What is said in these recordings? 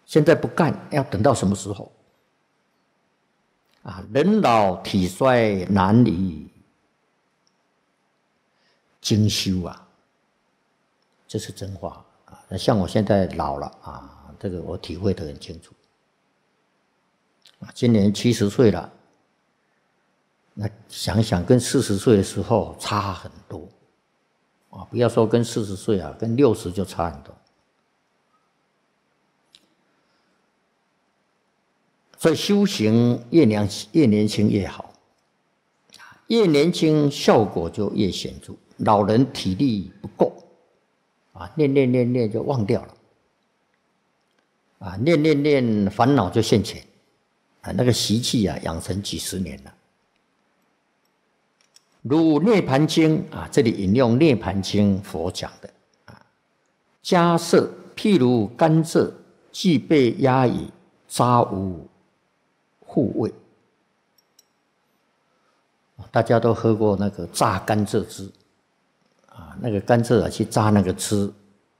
现在不干，要等到什么时候？人老体衰，难以精修啊，这是真话啊。像我现在老了啊，这个我体会得很清楚啊。今年70岁了，那想想跟40岁的时候差很多啊！不要说跟40岁啊，跟60就差很多。所以修行越年轻越好，越年轻效果就越显著。老人体力不够啊，练就忘掉了啊，练烦恼就现前啊，那个习气啊养成几十年了。如《涅盘经》啊，这里引用《涅盘经》佛讲的啊，迦摄譬如甘蔗，既被压以渣无护卫。大家都喝过那个榨甘蔗汁啊，那个甘蔗啊去榨那个汁，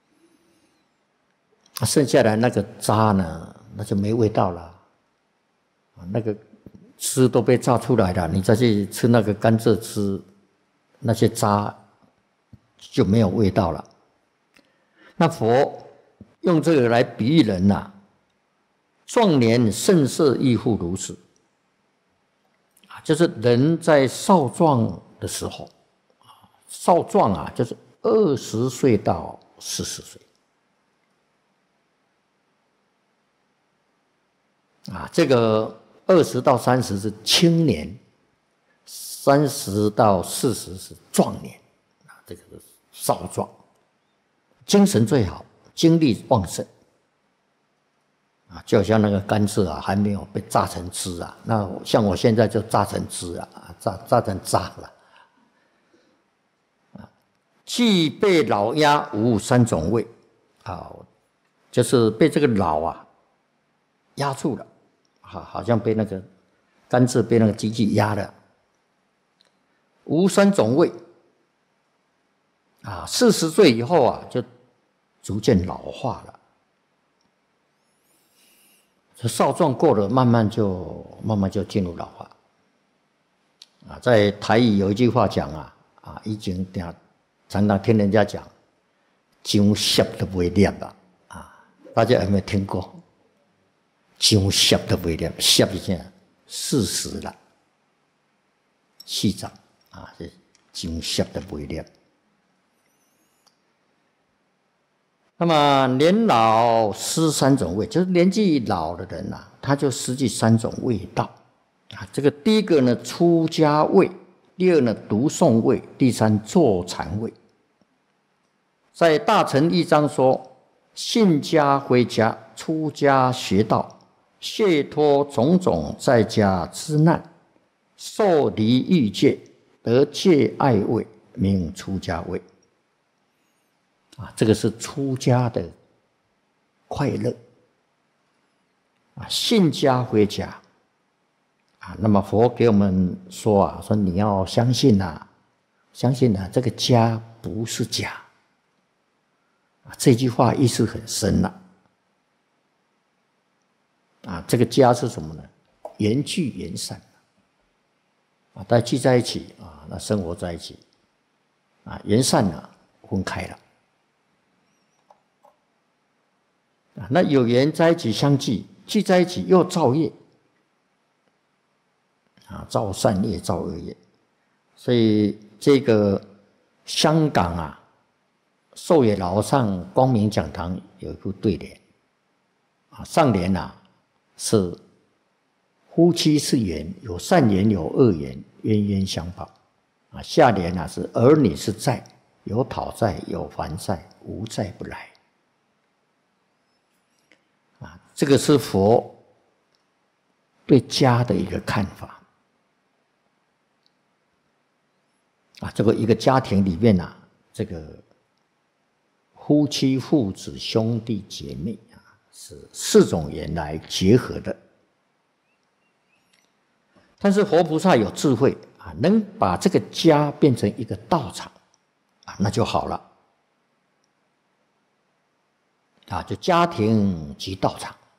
剩下来那个渣呢，那就没味道了啊，那个汁都被榨出来了，你再去吃那个甘蔗汁，那些渣就没有味道了。那佛用这个来比喻人呐，壮年盛世亦复如此啊，就是人在少壮的时候啊，少壮啊，就是20岁到40岁啊，这个20到30是青年，30到40是壮年啊，这个是少壮，精神最好，精力旺盛啊，就像那个甘蔗啊，还没有被榨成汁啊，那像我现在就榨成汁啊，榨成渣了啊。既被老压无3种味啊，就是被这个老啊压住了，好像被那个甘蔗被那个机器压了，无3种味啊，40岁以后啊，就逐渐老化了。少壮过了，慢慢就进入老化啊。在台语有一句话讲啊，以前常常听人家讲，上涩都不会念了啊，大家有没有听过？上涩都不会念，涩是啥？40了，40啊，是上涩都不会念。那么年老失3种味，就是年纪老的人啊，他就失去3种味道啊。这个第一个呢，出家味；第二呢，读诵味；第三，坐禅味。在大乘义章说，信家回家，出家学道，解脱种种在家之难，受离欲界，得戒爱味，名出家味。啊，这个是出家的快乐啊，信家回家啊。那么佛给我们说啊，说你要相信啊，这个家不是假啊。这句话意思很深呐啊。这个家是什么呢？缘聚缘散啊，大家聚在一起啊，那生活在一起啊，缘散了，分开了。那有缘在一起相聚，聚在一起又造业啊，造善业，造恶业。所以这个香港啊，寿野楼上光明讲堂有一副对联啊，上联啊是夫妻是缘，有善缘有恶缘，冤冤相报啊。下联啊是儿女是债，有讨债有还债，无债不来。这个是佛对家的一个看法啊。这个一个家庭里面啊，这个夫妻、父子、兄弟姐妹啊，是4种缘来结合的。但是活菩萨有智慧啊，能把这个家变成一个道场啊，那就好了啊，就家庭即道场。